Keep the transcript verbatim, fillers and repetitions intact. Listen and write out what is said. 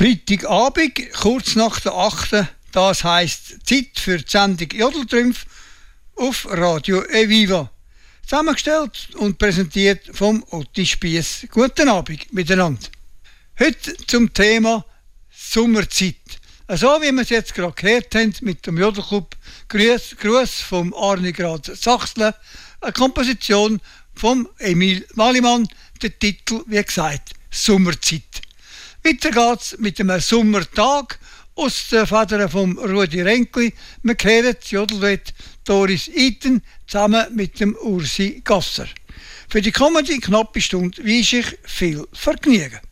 Freitagabend, kurz nach der achten. Das heisst Zeit für die Sendung Jodeltrümpf auf Radio Eviva. Zusammengestellt und präsentiert vom Otti Spiess. Guten Abend miteinander. Heute zum Thema Sommerzeit. So wie wir es jetzt gerade gehört haben mit dem Jodelclub Gruß, Gruß vom Arne Grad Sachsle, eine Komposition vom Emil Wallimann, der Titel, wie gesagt, Sommerzeit. Weiter geht's mit einem Sommertag aus den Federn von Rudi Renkli. Wir hören das Jodelduett Doris Iten zusammen mit dem Ursi Gasser. Für die kommende knappe Stunde wünsche ich viel Vergnügen.